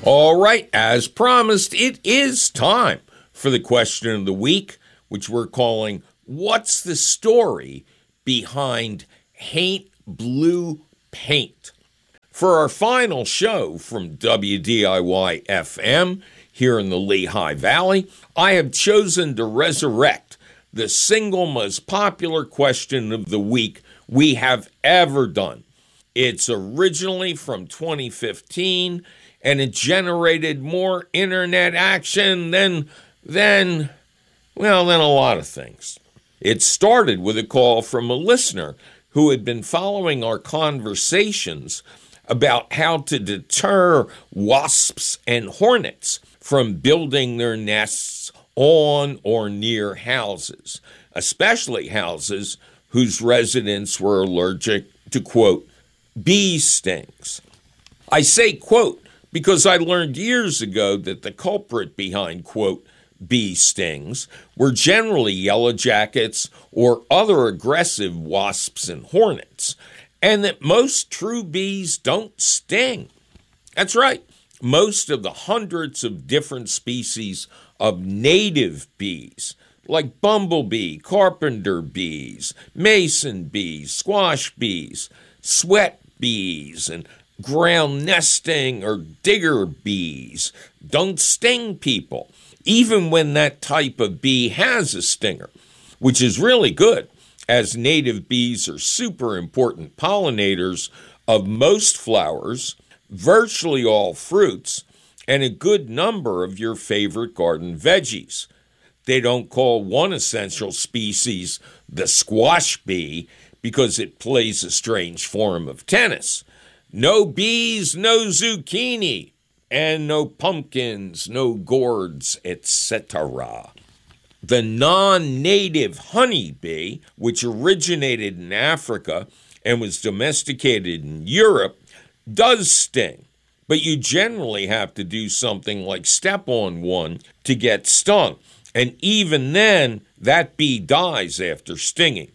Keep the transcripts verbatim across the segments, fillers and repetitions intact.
All right, as promised, it is time for the question of the week, which we're calling, What's the Story Behind Haint Blue Paint? For our final show from W D I Y F M here in the Lehigh Valley, I have chosen to resurrect the single most popular question of the week we have ever done. It's originally from twenty fifteen, and it generated more internet action than, than, well, than a lot of things. It started with a call from a listener who had been following our conversations about how to deter wasps and hornets from building their nests on or near houses, especially houses whose residents were allergic to, quote, bee stings. I say, quote, because I learned years ago that the culprit behind, quote, bee stings were generally yellow jackets or other aggressive wasps and hornets, and that most true bees don't sting. That's right. Most of the hundreds of different species of native bees, like bumblebee, carpenter bees, mason bees, squash bees, sweat bees, and ground nesting or digger bees, don't sting people, even when that type of bee has a stinger, which is really good, as native bees are super important pollinators of most flowers, virtually all fruits, and a good number of your favorite garden veggies. They don't call one essential species the squash bee because it plays a strange form of tennis. No bees, no zucchini, and no pumpkins, no gourds, et cetera. The non-native honeybee, which originated in Africa and was domesticated in Europe, does sting, but you generally have to do something like step on one to get stung, and even then, that bee dies after stinging.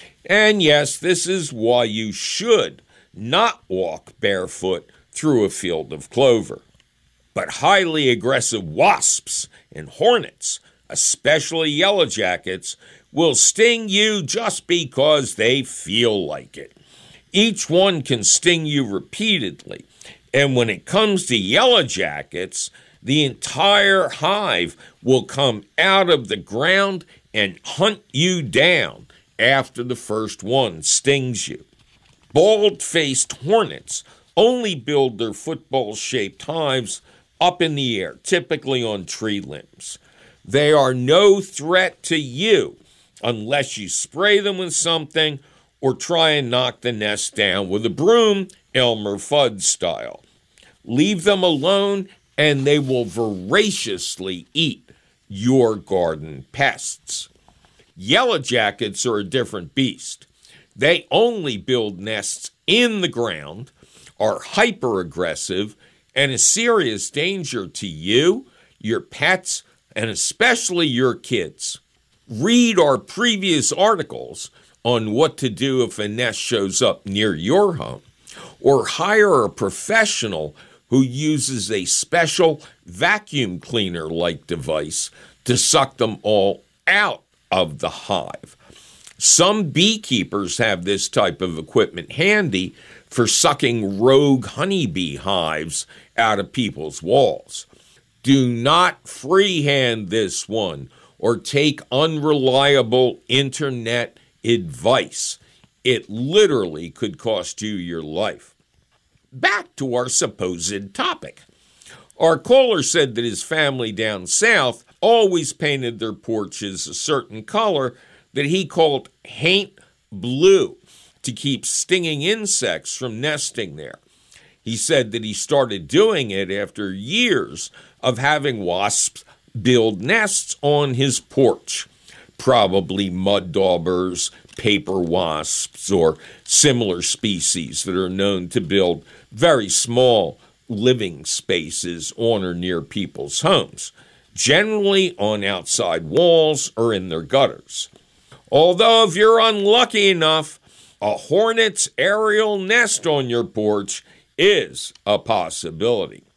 And yes, this is why you should not walk barefoot through a field of clover. But highly aggressive wasps and hornets, especially yellow jackets, will sting you just because they feel like it. Each one can sting you repeatedly, and when it comes to yellow jackets, the entire hive will come out of the ground and hunt you down after the first one stings you. Bald-faced hornets only build their football-shaped hives up in the air, typically on tree limbs. They are no threat to you unless you spray them with something or try and knock the nest down with a broom, Elmer Fudd style. Leave them alone and they will voraciously eat your garden pests. Yellow jackets are a different beast. They only build nests in the ground, are hyper-aggressive, and a serious danger to you, your pets, and especially your kids. Read our previous articles on what to do if a nest shows up near your home, or hire a professional who uses a special vacuum cleaner-like device to suck them all out of the hive. Some beekeepers have this type of equipment handy for sucking rogue honeybee hives out of people's walls. Do not freehand this one or take unreliable internet advice. It literally could cost you your life. Back to our supposed topic. Our caller said that his family down south always painted their porches a certain color that he called haint blue to keep stinging insects from nesting there. He said that he started doing it after years of having wasps build nests on his porch, probably mud daubers, paper wasps, or similar species that are known to build very small living spaces on or near people's homes, generally on outside walls or in their gutters. Although if you're unlucky enough, a hornet's aerial nest on your porch is a possibility.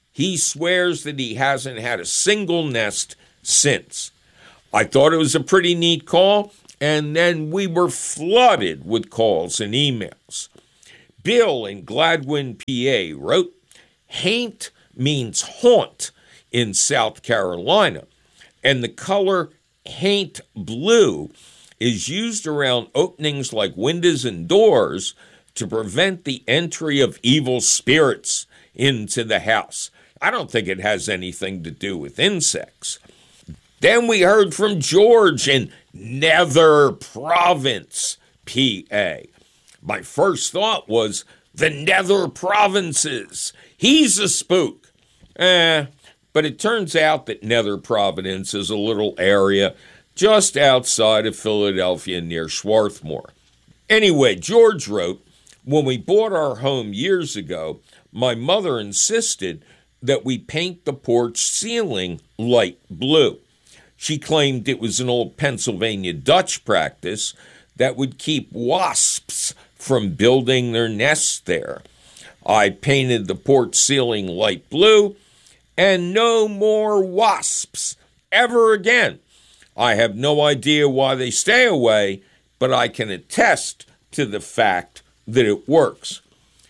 He swears that he hasn't had a single nest since. I thought it was a pretty neat call, and then we were flooded with calls and emails. Bill in Gladwin, P A wrote, "Haint means haunt in South Carolina, and the color haint blue is used around openings like windows and doors to prevent the entry of evil spirits into the house." I don't think it has anything to do with insects. Then we heard from George in Nether Province, P A. My first thought was, the Nether Provinces. He's a spook. Eh, but it turns out that Nether Providence is a little area just outside of Philadelphia near Swarthmore. Anyway, George wrote, when we bought our home years ago, my mother insisted that we paint the porch ceiling light blue. She claimed it was an old Pennsylvania Dutch practice that would keep wasps from building their nests there. I painted the porch ceiling light blue, and no more wasps ever again. I have no idea why they stay away, but I can attest to the fact that it works.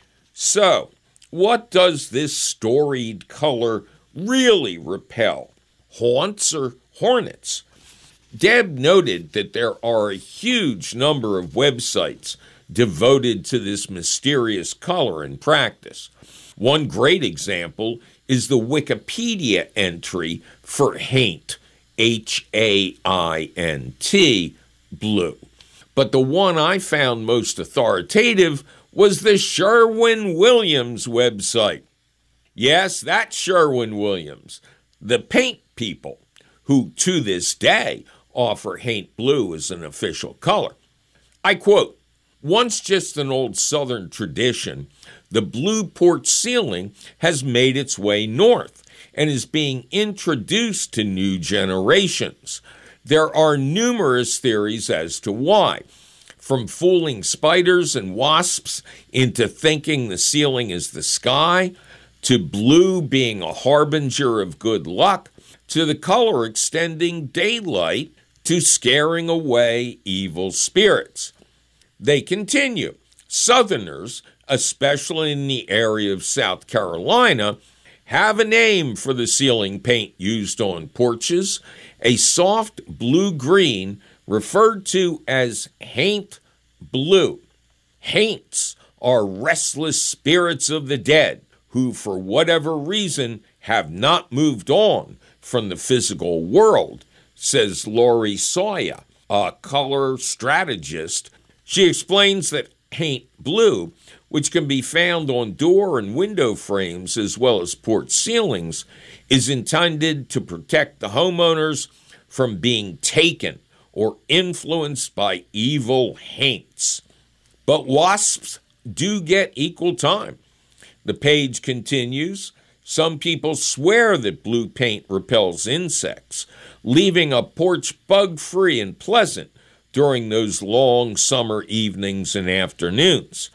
So, what does this storied color really repel? Haunts or hornets? Deb noted that there are a huge number of websites devoted to this mysterious color in practice. One great example is the Wikipedia entry for haint, H A I N T, blue. But the one I found most authoritative was the Sherwin-Williams website. Yes, that's Sherwin-Williams, the paint people, who to this day offer haint blue as an official color. I quote, "Once just an old Southern tradition, the blue porch ceiling has made its way north and is being introduced to new generations. There are numerous theories as to why, from fooling spiders and wasps into thinking the ceiling is the sky, to blue being a harbinger of good luck, to the color extending daylight, to scaring away evil spirits." They continue, Southerners, especially in the area of South Carolina, have a name for the ceiling paint used on porches, a soft blue-green referred to as haint blue. Haints are restless spirits of the dead who, for whatever reason, have not moved on from the physical world, says Lori Sawyer, a color strategist. She explains that haint blue, which can be found on door and window frames as well as porch ceilings, is intended to protect the homeowners from being taken or influenced by evil haints. But wasps do get equal time. The page continues, some people swear that blue paint repels insects, leaving a porch bug-free and pleasant during those long summer evenings and afternoons.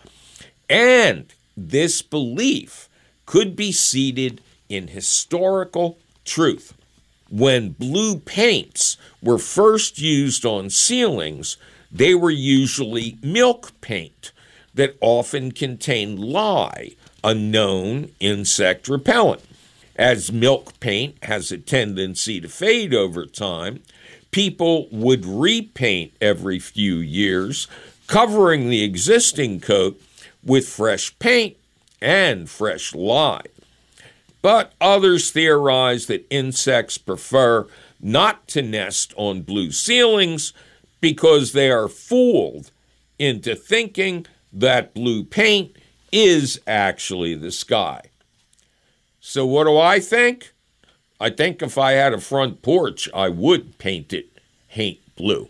And this belief could be seated in historical truth. When blue paints were first used on ceilings, they were usually milk paint that often contained lye, a known insect repellent. As milk paint has a tendency to fade over time, people would repaint every few years, covering the existing coat with fresh paint and fresh lye. But others theorize that insects prefer not to nest on blue ceilings because they are fooled into thinking that blue paint is actually the sky. So what do I think? I think if I had a front porch, I would paint it haint blue.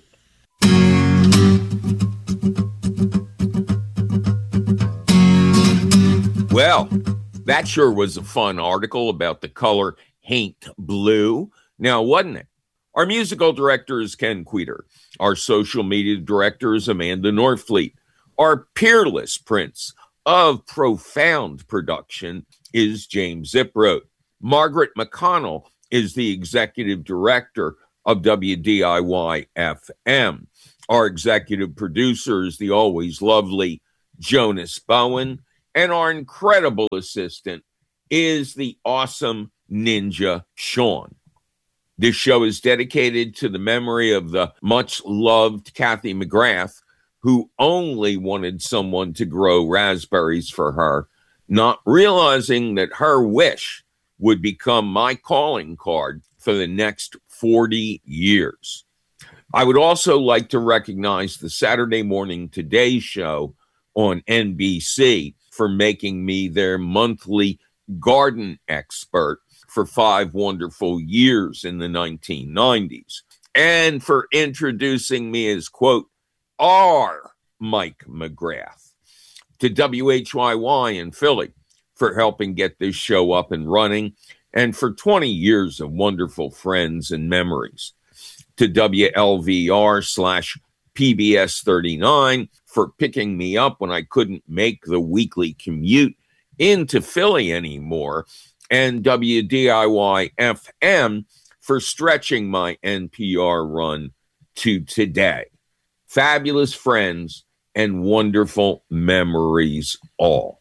Well, that sure was a fun article about the color haint blue. Now, wasn't it? Our musical director is Ken Queter. Our social media director is Amanda Norfleet. Our peerless prince of profound production is James Ziproad. Margaret McConnell is the executive director of W D I Y F M. Our executive producer is the always lovely Jonas Bowen, and our incredible assistant is the awesome Ninja Sean. This show is dedicated to the memory of the much-loved Kathy McGrath, who only wanted someone to grow raspberries for her, not realizing that her wish would become my calling card for the next forty years. I would also like to recognize the Saturday Morning Today show on N B C for making me their monthly garden expert for five wonderful years in the nineteen nineties, and for introducing me as, quote, our Mike McGrath, to W H Y Y in Philly for helping get this show up and running, and for twenty years of wonderful friends and memories, to W L V R slash P B S thirty-nine for picking me up when I couldn't make the weekly commute into Philly anymore, and W D I Y F M for stretching my N P R run to today. Fabulous friends and wonderful memories all.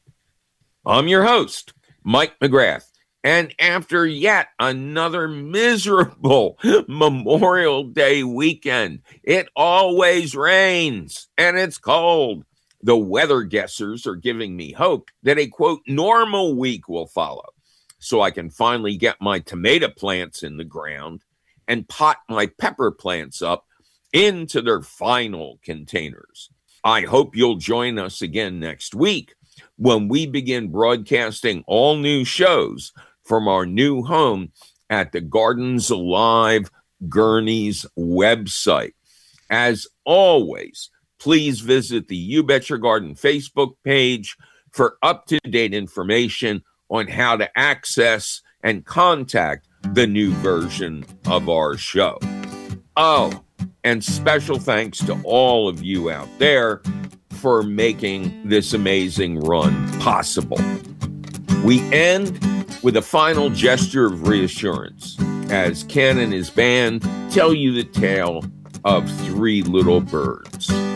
I'm your host, Mike McGrath, and after yet another miserable Memorial Day weekend, it always rains and it's cold. The weather guessers are giving me hope that a, quote, normal week will follow, so I can finally get my tomato plants in the ground and pot my pepper plants up into their final containers. I hope you'll join us again next week when we begin broadcasting all new shows from our new home at the Gardens Alive Gurney's website. As always, please visit the You Bet Your Garden Facebook page for up-to-date information on how to access and contact the new version of our show. Oh, and special thanks to all of you out there for making this amazing run possible. We end with a final gesture of reassurance as Ken and his band tell you the tale of three little birds.